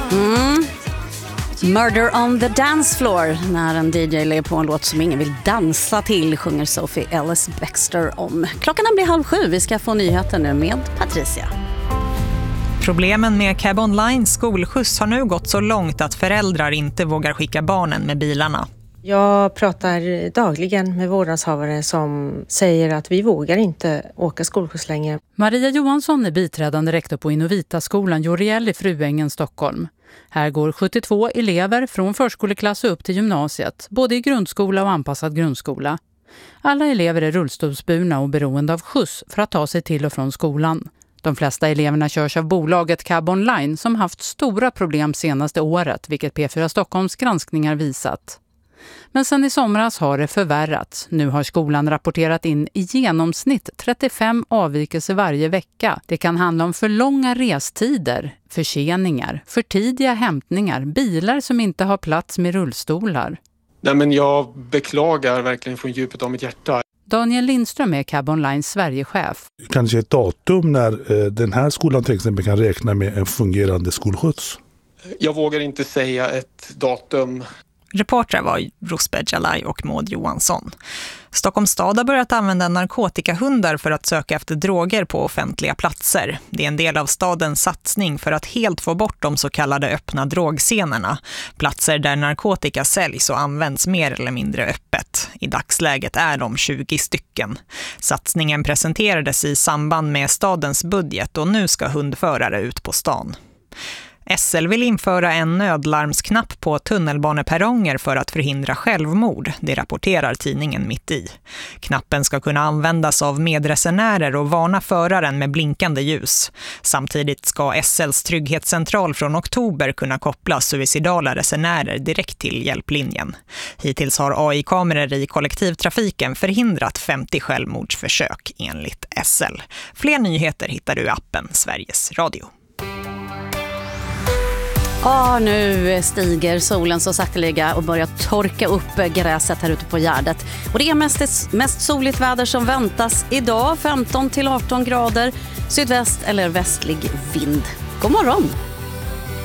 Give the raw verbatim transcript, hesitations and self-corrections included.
Mm. Murder on the dance floor. När en D J lägger på en låt som ingen vill dansa till, sjunger Sophie Ellis Bextor om. Klockan blir halv sju. Vi ska få nyheter nu med Patricia. Problemen med Cab Online skolskjuts har nu gått så långt att föräldrar inte vågar skicka barnen med bilarna. Jag pratar dagligen med vårdnadshavare som säger att vi vågar inte åka skolskjuts längre. Maria Johansson är biträdande rektor på Innovita-skolan Joriel i Fruängen, Stockholm. Här går sjuttiotvå elever från förskoleklass upp till gymnasiet, både i grundskola och anpassad grundskola. Alla elever är rullstolsburna och beroende av skjuts för att ta sig till och från skolan. De flesta eleverna körs av bolaget Cab Online som haft stora problem senaste året, vilket P fyra Stockholms granskningar visat. Men sen i somras har det förvärrats. Nu har skolan rapporterat in i genomsnitt trettiofem avvikelser varje vecka. Det kan handla om för långa restider, förseningar, för tidiga hämtningar, bilar som inte har plats med rullstolar. Nej, men jag beklagar verkligen från djupet av mitt hjärta. Daniel Lindström är Cab Onlines Sverigechef. Kanske ett datum när eh, den här skolan till exempel kan räkna med en fungerande skolskjuts? Jag vågar inte säga ett datum. Reportrar var Rosbeh Jalai och Maud Johansson. Stockholms stad har börjat använda narkotikahundar för att söka efter droger på offentliga platser. Det är en del av stadens satsning för att helt få bort de så kallade öppna drogscenerna. Platser där narkotika säljs och används mer eller mindre öppet. I dagsläget är de tjugo stycken. Satsningen presenterades i samband med stadens budget och nu ska hundförare ut på stan. S L vill införa en nödlarmsknapp på tunnelbaneperronger för att förhindra självmord, det rapporterar tidningen Mitt i. Knappen ska kunna användas av medresenärer och varna föraren med blinkande ljus. Samtidigt ska S L:s trygghetscentral från oktober kunna koppla suicidala resenärer direkt till hjälplinjen. Hittills har A I-kameror i kollektivtrafiken förhindrat femtio självmordsförsök enligt S L. Fler nyheter hittar du i appen Sveriges Radio. Ja, nu stiger solen så sakteliga och börjar torka upp gräset här ute på Gärdet. Och det är mest, mest soligt väder som väntas idag, femton till arton grader, sydväst eller västlig vind. God morgon!